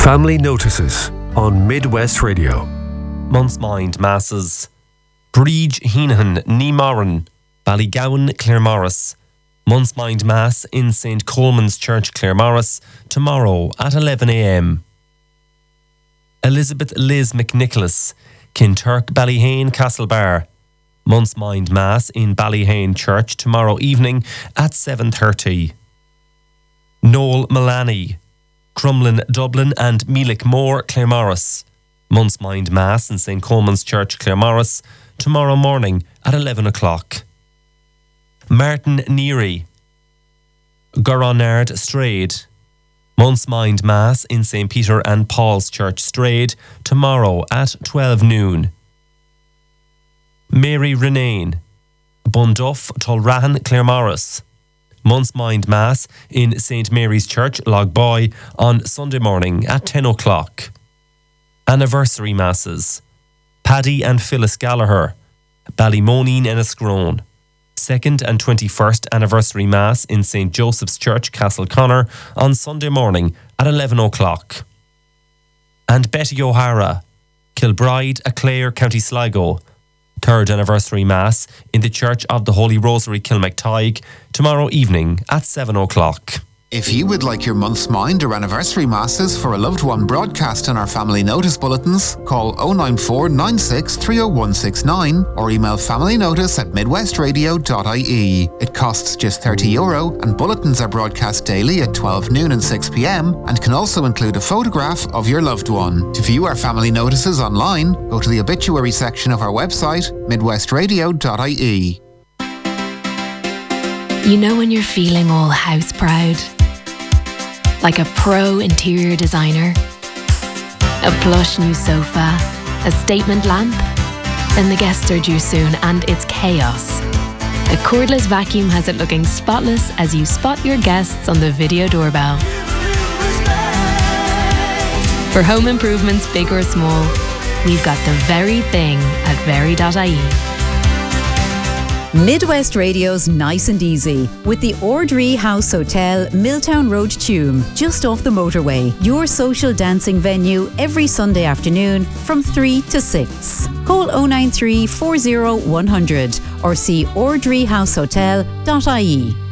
Family Notices on Midwest Radio. Month's Mind Masses. Bríd Heenahan, Neemaran, Ballygowan, Claremorris. Month's Mind Mass in St. Coleman's Church, Claremorris, tomorrow at 11 a.m. Elizabeth Liz McNicholas, Kinturk, Ballyhane, Castlebar. Month's Mind Mass in Ballyhane Church tomorrow evening at 7:30. Noel Mullaney, Crumlin, Dublin and Meelickmore, Claremorris. Month's Mind Mass in St. Coleman's Church, Claremorris, tomorrow morning at 11 o'clock. Martin Neary, Goronard, Strade. Month's Mind Mass in St. Peter and Paul's Church, Strade, tomorrow at 12 noon. Mary Renane, Bunduff, Tulrahan, Claremorris. Month's Mind Mass in St. Mary's Church, Logboy, on Sunday morning at 10 o'clock. Anniversary Masses. Paddy and Phyllis Gallagher, Ballymoneen, Enniscrone. 2nd and 21st Anniversary Mass in St. Joseph's Church, Castleconnor, on Sunday morning at 11 o'clock. And Betty O'Hara, Kilbride, Clare, County Sligo. 3rd Anniversary Mass in the Church of the Holy Rosary, Kilmactyke, tomorrow evening at 7 o'clock. If you would like your month's mind or anniversary masses for a loved one broadcast in our family notice bulletins, call 094 96 30169 or email familynotice@midwestradio.ie. It costs just €30 and bulletins are broadcast daily at 12 noon and 6 p.m. and can also include a photograph of your loved one. To view our family notices online, go to the obituary section of our website, midwestradio.ie. You know when you're feeling all house proud? Like a pro interior designer? A plush new sofa? A statement lamp? Then the guests are due soon and it's chaos. A cordless vacuum has it looking spotless as you spot your guests on the video doorbell. For home improvements big or small, we've got the very thing at very.ie. Midwest Radio's Nice and Easy with the Ordree House Hotel, Milltown Road, Tuam, just off the motorway. Your social dancing venue every Sunday afternoon from 3 to 6. Call 093 40 100 or see ordreehousehotel.ie.